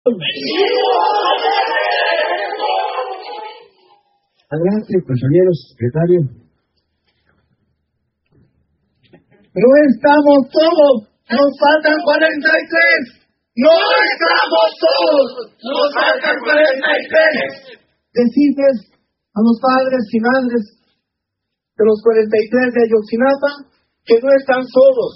Adelante, compañero secretario. No estamos todos, nos faltan 43. No estamos todos, nos faltan 43. Decirles a los padres y madres de los 43 de Ayotzinapa que no están solos,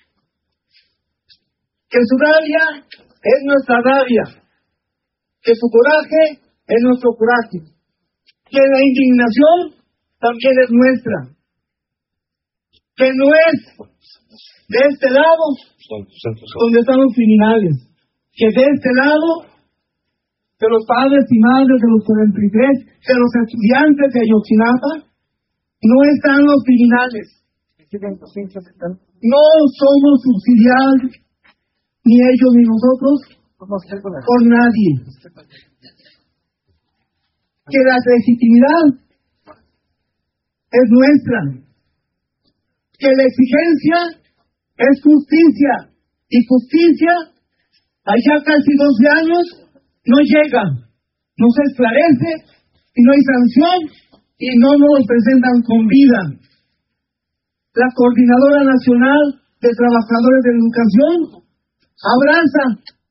que su rabia es nuestra rabia, que su coraje es nuestro coraje, que la indignación también es nuestra, que no es de este lado donde están los criminales, que de este lado de los padres y madres de los 43, de los estudiantes de Ayotzinapa, no están los criminales. No somos subsidiarios, ni ellos ni nosotros, por nadie. Que la legitimidad es nuestra, que la exigencia es justicia, y justicia, allá casi 12 años, no llega, no se esclarece, y no hay sanción, y no nos presentan con vida. La Coordinadora Nacional de Trabajadores de Educación abraza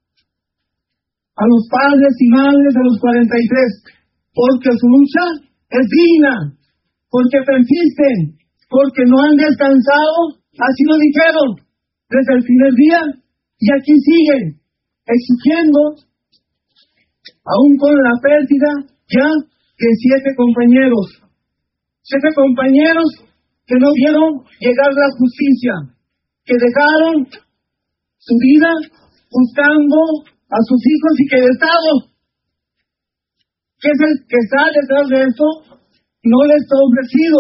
a los padres y madres de los 43, porque su lucha es digna, porque persisten, porque no han descansado, así lo dijeron desde el primer día, y aquí siguen exigiendo, aún con la pérdida ya de 7 compañeros que no vieron llegar la justicia, que dejaron su vida buscando a sus hijos, y que el Estado, que es el que está detrás de esto, no les ha ofrecido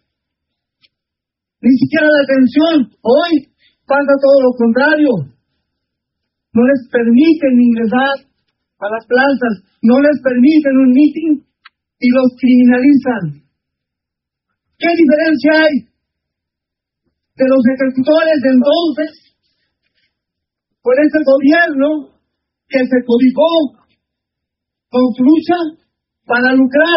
ni siquiera la atención. Hoy pasa todo lo contrario. No les permiten ingresar a las plazas, no les permiten un meeting y los criminalizan. ¿Qué diferencia hay de los ejecutores de entonces con ese gobierno que se cobijó con su lucha para lucrar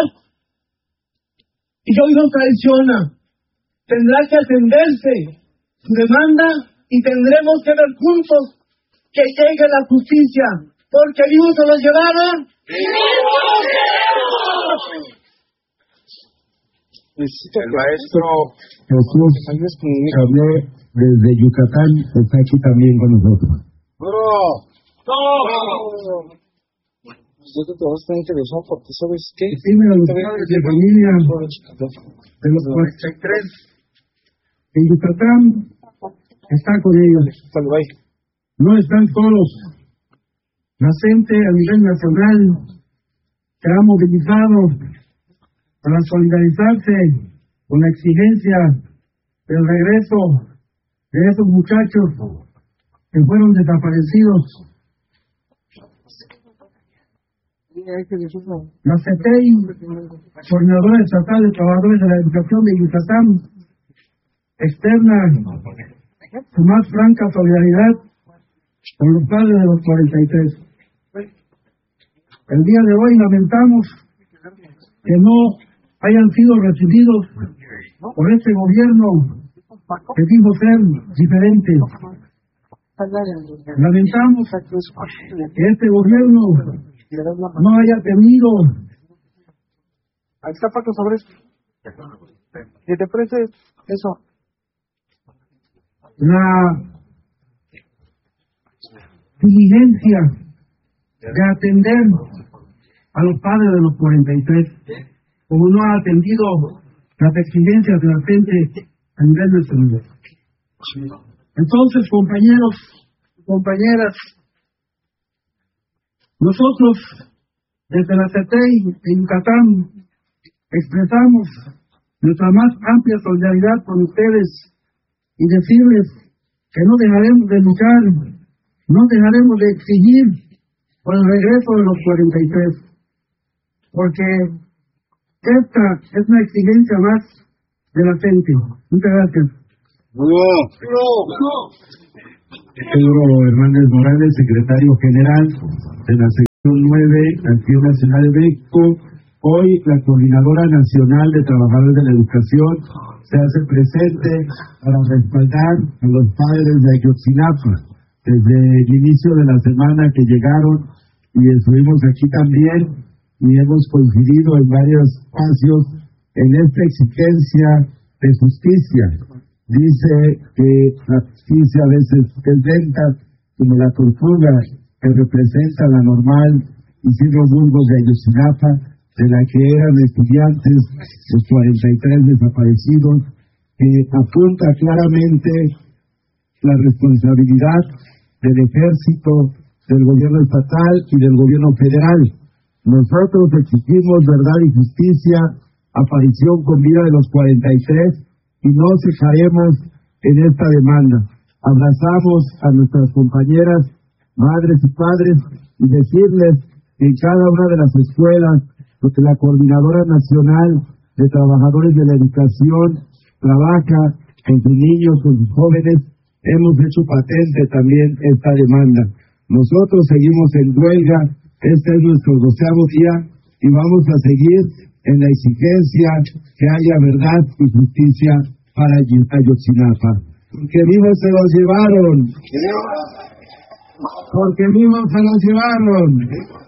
y hoy nos traiciona? Tendrá que atenderse su demanda y tendremos que ver juntos que llegue la justicia, porque vivos se los llevaron. ¡Vivos los queremos! El maestro Jesús Javier desde Yucatán está aquí también con nosotros. Yo creo que va a estar interesante porque, ¿sabes qué? Dime a los padres de familia de los 43 en Yucatán, está con ellos. No están solos. La gente a nivel nacional se ha movilizado para solidarizarse con la exigencia del regreso de esos muchachos que fueron desaparecidos. La CETEI, Coordinadora Estatal de Trabajadores de la Educación de Yucatán, externa su más franca solidaridad con los padres de los 43. El día de hoy lamentamos que no hayan sido recibidos por este gobierno que dijo ser diferente. Lamentamos que este gobierno no haya tenido. Ahí está Paco sobre esto. Que te preste eso. La diligencia de atender a los padres de los 43, como no ha atendido las exigencias de la gente a nivel nacional. Entonces, compañeros, compañeras, nosotros desde la CETEI en Yucatán expresamos nuestra más amplia solidaridad con ustedes y decirles que no dejaremos de luchar, no dejaremos de exigir por el regreso de los 43, porque esta es una exigencia más de la gente. Muchas gracias. Pedro Hernández Morales, secretario general de la Acción Nacional de México. Hoy la Coordinadora Nacional de Trabajadores de la Educación se hace presente para respaldar a los padres de Ayotzinapa. Desde el inicio de la semana que llegaron y estuvimos aquí también y hemos coincidido en varios espacios en esta exigencia de justicia. Dice que la justicia a veces es lenta, como la tortuga que representa la normal Isidro Burgos de Ayotzinapa, de la que eran estudiantes los 43 desaparecidos, que apunta claramente la responsabilidad del ejército, del gobierno estatal y del gobierno federal. Nosotros exigimos verdad y justicia, aparición con vida de los 43 y no cejaremos en esta demanda. Abrazamos a nuestras compañeras, madres y padres y decirles que en cada una de las escuelas, porque la Coordinadora Nacional de Trabajadores de la Educación trabaja con sus niños, con sus jóvenes, hemos hecho patente también esta demanda. Nosotros seguimos en huelga, este es nuestro 12º día y vamos a seguir en la exigencia que haya verdad y justicia para Ayotzinapa. Porque vivos se los llevaron. Porque vivos se los llevaron.